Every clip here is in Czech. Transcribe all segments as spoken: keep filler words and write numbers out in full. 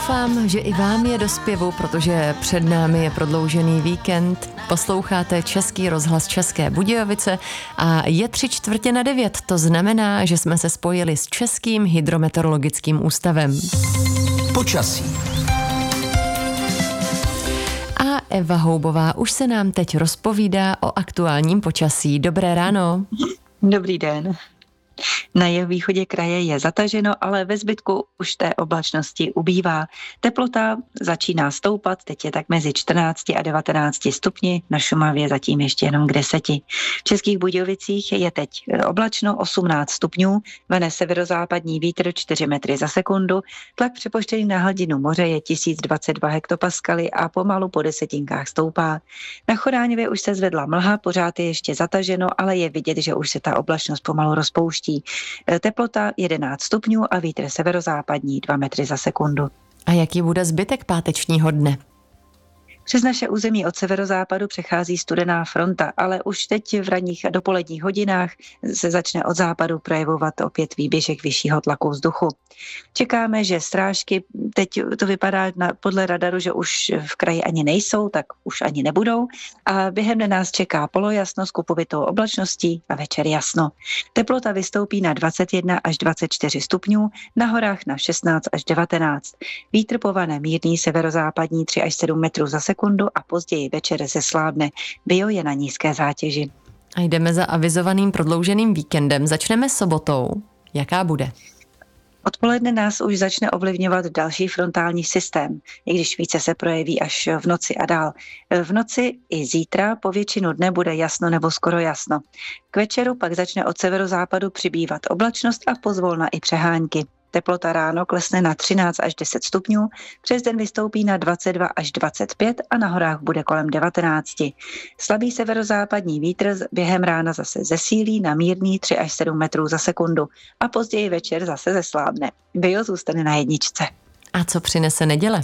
Doufám, že i vám je do zpěvu, protože před námi je prodloužený víkend. Posloucháte Český rozhlas České Budějovice a je tři čtvrtě na devět. To znamená, že jsme se spojili s Českým hydrometeorologickým ústavem. Počasí. A Eva Houbová už se nám teď rozpovídá o aktuálním počasí. Dobré ráno. Dobrý den. Na jihovýchodě kraje je zataženo, ale ve zbytku už té oblačnosti ubývá. Teplota začíná stoupat, teď je tak mezi čtrnácti a devatenácti stupni, na Šumavě zatím ještě jenom k deseti. V Českých Budějovicích je teď oblačno osmnáct stupňů, vene severozápadní vítr čtyři metry za sekundu, tlak přepoštěný na hladinu moře je tisíc dvacet dva hektopaskaly a pomalu po desetinkách stoupá. Na Choráňově už se zvedla mlha, pořád je ještě zataženo, ale je vidět, že už se ta oblačnost pomalu rozpouští. Teplota jedenáct stupňů a vítr severozápadní dva metry za sekundu. A jaký bude zbytek pátečního dne? Přes naše území od severozápadu přechází studená fronta, ale už teď v ranních a dopoledních hodinách se začne od západu projevovat opět výběžek vyššího tlaku vzduchu. Čekáme, že srážky, teď to vypadá na, podle radaru, že už v kraji ani nejsou, tak už ani nebudou a během dne nás čeká polojasno s kupovitou oblačností a večer jasno. Teplota vystoupí na dvacet jedna až dvacet čtyři stupňů, na horách na šestnáct až devatenáct. Vítr povane mírný severozápadní tři až sedm metrů za sekundu a později večer se slábne. Bio je na nízké zátěži. A jdeme za avizovaným prodlouženým víkendem. Začneme sobotou. Jaká bude? Odpoledne nás už začne ovlivňovat další frontální systém, i když více se projeví až v noci a dál. V noci i zítra po většinu dne bude jasno nebo skoro jasno. K večeru pak začne od severozápadu přibývat oblačnost a pozvolna i přehánky. Teplota ráno klesne na třináct až deset stupňů, přes den vystoupí na dvacet dva až dvacet pět a na horách bude kolem devatenáct. Slabý severozápadní vítr během rána zase zesílí na mírný tři až sedm metrů za sekundu a později večer zase zeslábne. Bio zůstane na jedničce. A co přinese neděle?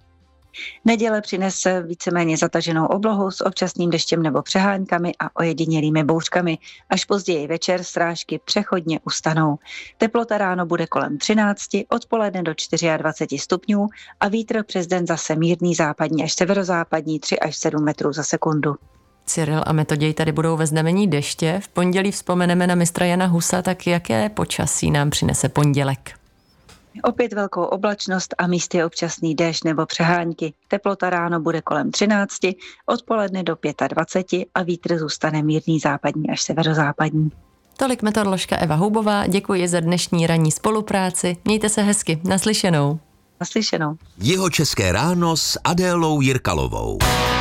Neděle přinese víceméně zataženou oblohu s občasným deštěm nebo přeháňkami a ojedinělými bouřkami. Až později večer srážky přechodně ustanou. Teplota ráno bude kolem třinácti, odpoledne do dvacet čtyři stupňů a vítr přes den zase mírný západní až severozápadní tři až sedm metrů za sekundu. Cyril a Metoděj tady budou ve znamení deště. V pondělí vzpomeneme na mistra Jana Husa, tak jaké počasí nám přinese pondělek? Opět velkou oblačnost a místy občasný déšť nebo přehánky. Teplota ráno bude kolem třinácti, odpoledne do dvacet pět a vítr zůstane mírný západní až severozápadní. Tolik meteoroložka Eva Houbová, děkuji za dnešní ranní spolupráci. Mějte se hezky, naslyšenou. Naslyšenou. Jihočeské ráno s Adélou Jirkalovou.